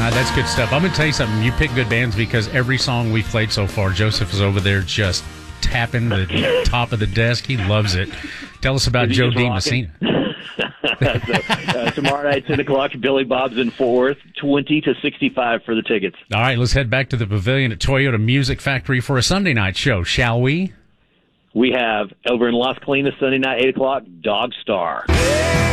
That's good stuff. I'm going to tell you something. You pick good bands because every song we've played so far, Joseph is over there just tapping the top of the desk. He loves it. Tell us about Joe D. Messina. Tomorrow night, 10 o'clock, Billy Bob's in Fort Worth, 20 to 65 for the tickets. All right, let's head back to the Pavilion at Toyota Music Factory for a Sunday night show, shall we? We have over in Las Colinas Sunday night, 8 o'clock, Dog Star.